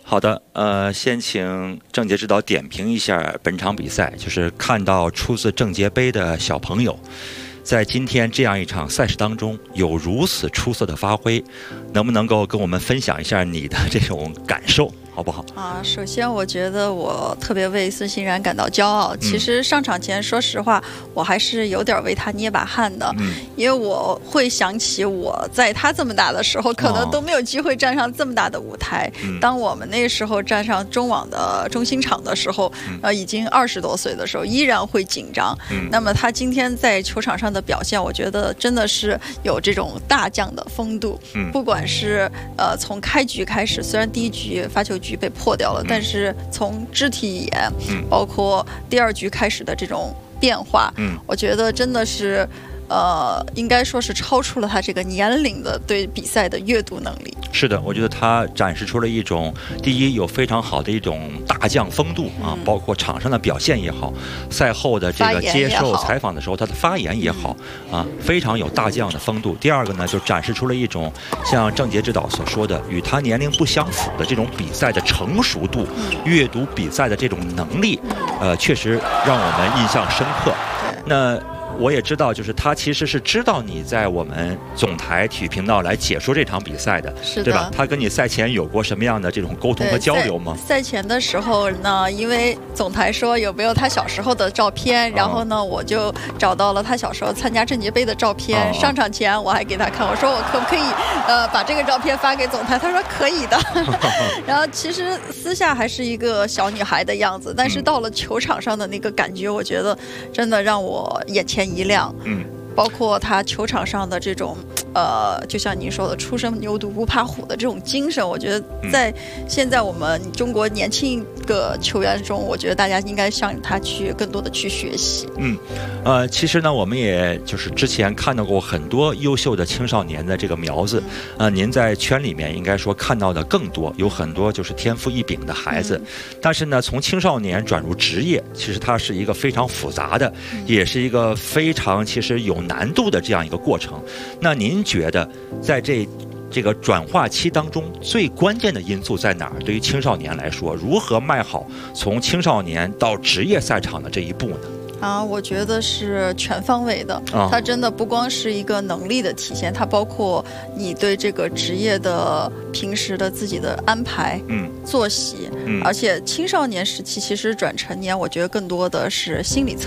好的，先请郑洁指导点评一下本场比赛，就是看到出自郑洁杯的小朋友，在今天这样一场赛事当中有如此出色的发挥，能不能够跟我们分享一下你的这种感受？好不好啊？首先，我觉得我特别为孙欣然感到骄傲。其实上场前，说实话，我还是有点为他捏把汗的，因为我会想起我在他这么大的时候，可能都没有机会站上这么大的舞台。当我们那时候站上中网的中心场的时候，已经20多岁的时候，依然会紧张。那么他今天在球场上的表现，我觉得真的是有这种大将的风度。不管是从开局开始，虽然第一局发球局被破掉了，但是从肢体语言，包括第2局开始的这种变化，我觉得真的是应该说是超出了他这个年龄的对比赛的阅读能力。 是的，我觉得他展示出了一种，第一有非常好的一种大将风度啊，包括场上的表现也好，赛后的这个接受采访的时候他的发言也好啊，非常有大将的风度。第二个呢，就展示出了一种像郑洁指导所说的与他年龄不相符的这种比赛的成熟度，阅读比赛的这种能力，确实让我们印象深刻。那我也知道，就是他其实是知道你在我们总台体育频道来解说这场比赛的，对吧？他跟你赛前有过什么样的这种沟通和交流吗？ 赛前的时候呢，因为总台说有没有他小时候的照片，然后呢，我就找到了他小时候参加郑洁杯的照片。上场前我还给他看，我说我可不可以把这个照片发给总台？他说可以的。然后其实私下还是一个小女孩的样子，但是到了球场上的那个感觉，我觉得真的让我眼前一亮。包括他球场上的这种就像您说的初生牛犊不怕虎的这种精神，我觉得在现在我们中国年轻的球员中，我觉得大家应该向他去更多的去学习。 其实呢，我们也就是之前看到过很多优秀的青少年的这个苗子，您在圈里面应该说看到的更多，有很多就是天赋异禀的孩子。但是呢，从青少年转入职业，其实它是一个非常复杂的，也是一个非常其实有难度的这样一个过程。那您觉得在这个转化期当中，最关键的因素在哪儿？对于青少年来说，如何迈好从青少年到职业赛场的这一步呢？ 我觉得是全方位的。它真的不光是一个能力的体现，它包括你对这个职业的平时的自己的安排、作息，而且青少年时期其实转成年，我觉得更多的是心理层